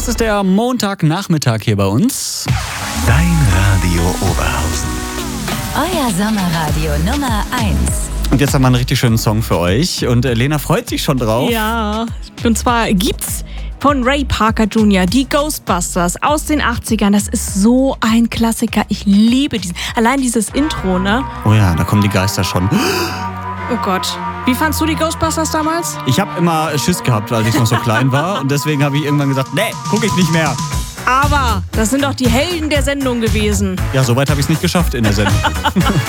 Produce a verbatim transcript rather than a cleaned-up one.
Es ist der Montagnachmittag hier bei uns. Dein Radio Oberhausen. Euer Sommerradio Nummer eins. Und jetzt haben wir einen richtig schönen Song für euch. Und äh, Lena freut sich schon drauf. Ja, und zwar gibt's von Ray Parker Junior die Ghostbusters aus den achtzigern. Das ist so ein Klassiker. Ich liebe diesen. Allein dieses Intro, ne? Oh ja, da kommen die Geister schon. Oh Gott. Wie fandst du die Ghostbusters damals? Ich habe immer Schiss gehabt, als ich noch so klein war. Und deswegen habe ich irgendwann gesagt, nee, gucke ich nicht mehr. Aber das sind doch die Helden der Sendung gewesen. Ja, soweit habe ich es nicht geschafft in der Sendung.